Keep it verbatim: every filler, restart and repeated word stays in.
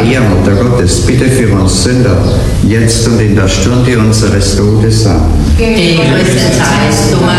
Maria, Mutter Gottes, bitte für uns Sünder, jetzt und in der Stunde unseres Todes. Amen. Gegrüßet seist du,